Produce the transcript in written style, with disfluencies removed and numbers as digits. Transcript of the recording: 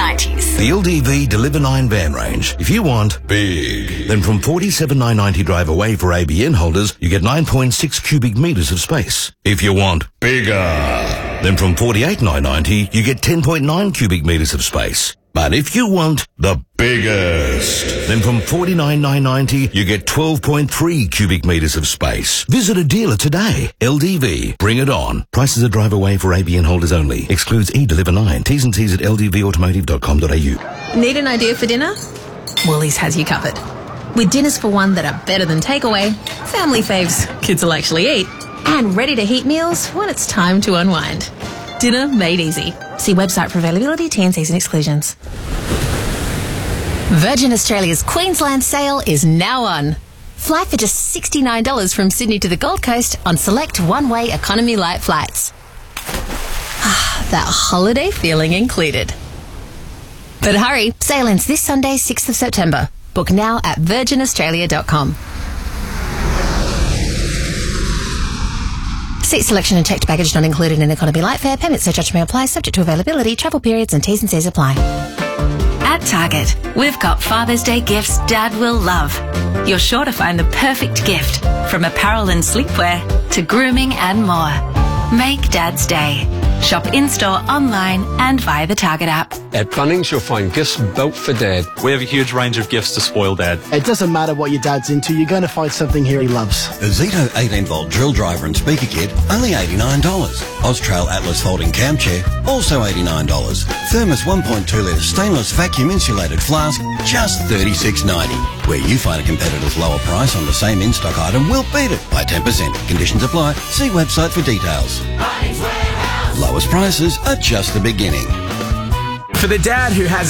$47,990s. The LDV Deliver 9 van range. If you want big, then from $47,990 drive away for ABN holders, you get 9.6 cubic metres of space. If you want bigger, then from $48,990 you get 10.9 cubic metres of space. But if you want the biggest, then from $49,990 you get 12.3 cubic metres of space. Visit a dealer today. LDV, bring it on. Prices are drive away for ABN holders only. Excludes eDeliver 9. T's and C's at ldvautomotive.com.au. Need an idea for dinner? Woolies has you covered. With dinners for one that are better than takeaway, family faves kids will actually eat, and ready to heat meals when it's time to unwind. Dinner made easy. See website for availability, T&Cs and exclusions. Virgin Australia's Queensland sale is now on. Fly for just $69 from Sydney to the Gold Coast on select one-way economy light flights. That holiday feeling included. But hurry, sale ends this Sunday, 6th of September. Book now at virginaustralia.com. Seat selection and checked baggage not included in economy light fare. Payment surcharge may apply, subject to availability, travel periods and T's and C's apply. At Target, we've got Father's Day gifts Dad will love. You're sure to find the perfect gift, from apparel and sleepwear to grooming and more. Make Dad's day. Shop in-store, online and via the Target app. At Bunnings, you'll find gifts built for Dad. We have a huge range of gifts to spoil Dad. It doesn't matter what your dad's into, you're going to find something here he loves. A Zito 18-volt drill driver and speaker kit, only $89. Austrail Atlas folding cam chair, also $89. Thermos 1.2-litre stainless vacuum insulated flask, just $36.90. Where you find a competitor's lower price on the same in-stock item, we'll beat it by 10%. Conditions apply. See website for details. Lowest prices are just the beginning. For the dad who has